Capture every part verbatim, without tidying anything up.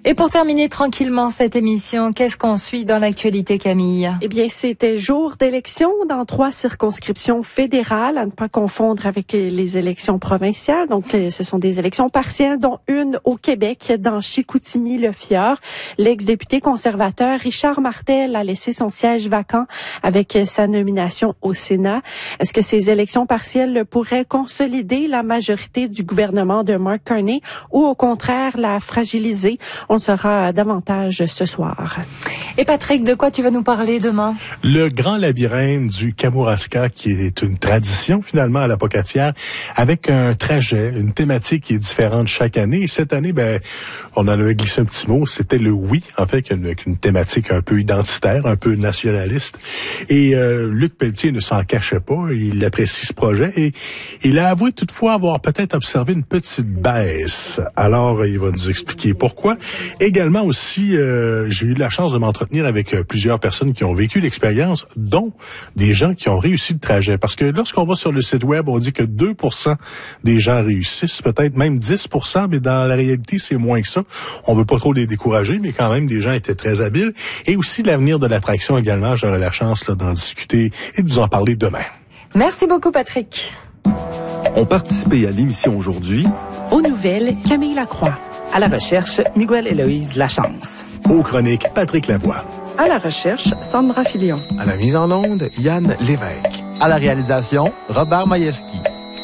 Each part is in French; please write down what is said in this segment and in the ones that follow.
Et pour terminer tranquillement cette émission, qu'est-ce qu'on suit dans l'actualité, Camille? Eh bien, c'était jour d'élection dans trois circonscriptions fédérales, à ne pas confondre avec les élections provinciales. Donc, ce sont des élections partielles, dont une au Québec, dans Chicoutimi-Le-Fjord. L'ex-député conservateur Richard Martel a laissé son siège vacant avec sa nomination au Sénat. Est-ce que ces élections partielles pourraient consolider la majorité du gouvernement de Mark Carney ou au contraire la fragiliser? On saura davantage ce soir. Et Patrick, de quoi tu vas nous parler demain? Le grand labyrinthe du Kamouraska, qui est une tradition finalement à la Pocatière, avec un trajet, une thématique qui est différente chaque année. Et cette année, ben, on en a glissé un petit mot, c'était le oui, en fait, avec une thématique un peu identitaire, un peu nationaliste. Et euh, Luc Pelletier ne s'en cachait pas, il apprécie ce projet et il a avoué toutefois avoir peut-être observé une petite baisse. Alors, il va nous expliquer pourquoi. Également aussi, euh, j'ai eu la chance de m'entretenir avec euh, plusieurs personnes qui ont vécu l'expérience, dont des gens qui ont réussi le trajet. Parce que lorsqu'on va sur le site web, on dit que deux pour cent des gens réussissent, peut-être même dix pour cent, mais dans la réalité, c'est moins que ça. On veut pas trop les décourager, mais quand même, des gens étaient très habiles. Et aussi l'avenir de l'attraction également, j'aurai la chance là, d'en discuter et de vous en parler demain. Merci beaucoup, Patrick. Ont participé à l'émission aujourd'hui Aux nouvelles, Camille Lacroix. À la recherche, Miguel Héloïse Lachance. Aux chroniques, Patrick Lavoie. À la recherche, Sandra Filion. à la mise en onde, Yann Lévesque. À la réalisation, Robert Majewski.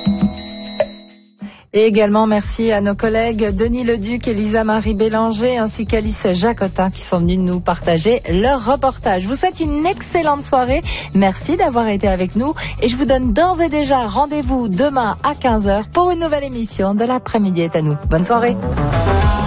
Et également merci à nos collègues Denis Leduc et Lisa-Marie Bélanger ainsi qu'Alice Jacotin qui sont venus nous partager leur reportage. Je vous souhaite une excellente soirée. Merci d'avoir été avec nous et je vous donne d'ores et déjà rendez-vous demain à quinze heures pour une nouvelle émission de l'après-midi est à nous. Bonne soirée.